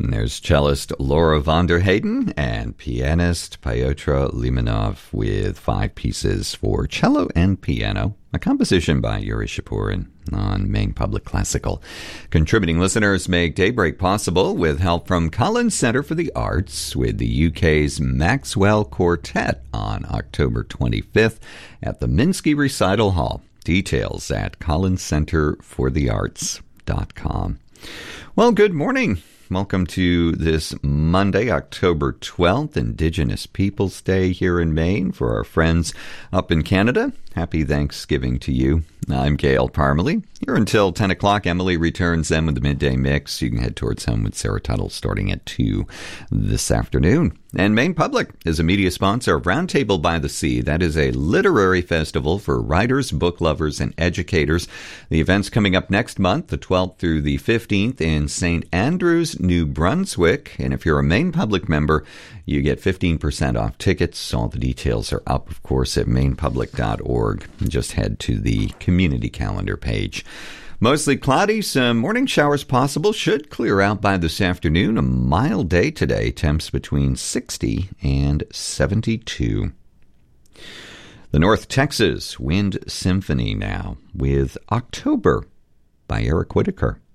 And there's cellist Laura von der Heyden and pianist Pyotr Limonov with 5 pieces for cello and piano, a composition by Yuri Shapurin on Maine Public Classical. Contributing listeners make Daybreak possible with help from Collins Centre for the Arts with the UK's Maxwell Quartet on October 25th at the Minsky Recital Hall. Details at collinscenterforthearts.com. Well, good morning. Welcome to this Monday, October 12th, Indigenous Peoples Day here in Maine. For our friends up in Canada, happy Thanksgiving to you. I'm Gail Parmalee. Here until 10 o'clock. Emily returns then with the midday mix. You can head towards home with Sarah Tuttle starting at 2 this afternoon. And Maine Public is a media sponsor of Roundtable by the Sea. That is a literary festival for writers, book lovers, and educators. The event's coming up next month, the 12th through the 15th in St. Andrews, New Brunswick. And if you're a Maine Public member, you get 15% off tickets. All the details are up, of course, at mainepublic.org. Just head to the community calendar page. Mostly cloudy, some morning showers possible. Should clear out by this afternoon. A mild day today. Temps between 60 and 72. The North Texas Wind Symphony now with October by Eric Whitaker.